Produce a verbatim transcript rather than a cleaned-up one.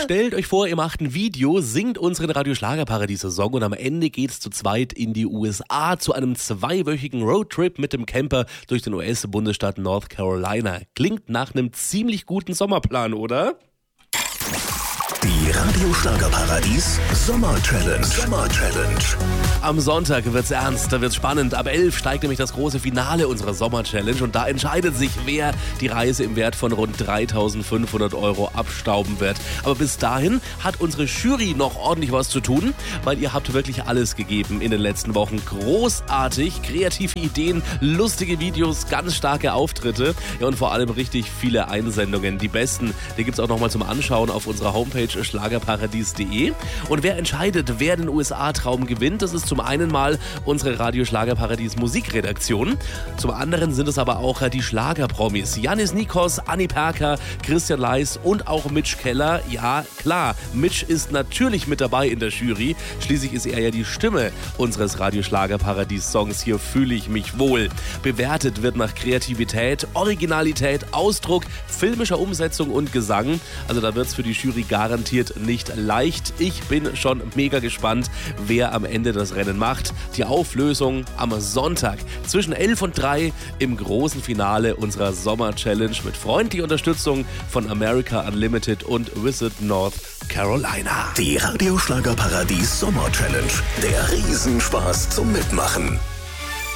Stellt euch vor, ihr macht ein Video, singt unseren Radio-Schlager-Paradies-Song und am Ende geht's zu zweit in die U S A zu einem zweiwöchigen Roadtrip mit dem Camper durch den U S-Bundesstaat North Carolina. Klingt nach einem ziemlich guten Sommerplan, oder? Die Radio-Schlager-Paradies Sommer-Challenge. Sommer-Challenge. Am Sonntag wird's ernst, da wird's spannend. Ab elf steigt nämlich das große Finale unserer Sommer-Challenge und da entscheidet sich, wer die Reise im Wert von rund dreitausendfünfhundert Euro abstauben wird. Aber bis dahin hat unsere Jury noch ordentlich was zu tun, weil ihr habt wirklich alles gegeben in den letzten Wochen. Großartig, kreative Ideen, lustige Videos, ganz starke Auftritte, ja, und vor allem richtig viele Einsendungen. Die besten, die gibt's auch nochmal zum Anschauen auf unserer Homepage schlagerparadies punkt de. Und wer entscheidet, wer den U S A-Traum gewinnt, das ist zum einen mal unsere Radio-Schlagerparadies Musikredaktion. Zum anderen sind es aber auch die Schlagerpromis. Janis Nikos, Anni Perker, Christian Leis und auch Mitch Keller. Ja, klar, Mitch ist natürlich mit dabei in der Jury. Schließlich ist er ja die Stimme unseres Radio-Schlagerparadies-Songs Hier fühle ich mich wohl. Bewertet wird nach Kreativität, Originalität, Ausdruck, filmischer Umsetzung und Gesang. Also da wird es für die Jury garantiert nicht leicht. Ich bin schon mega gespannt, wer am Ende das Rennen macht. Die Auflösung am Sonntag zwischen elf und drei im großen Finale unserer Sommer-Challenge mit freundlicher Unterstützung von America Unlimited und Visit North Carolina. Die Radio-Schlager-Paradies Sommer-Challenge. Der Riesenspaß zum Mitmachen.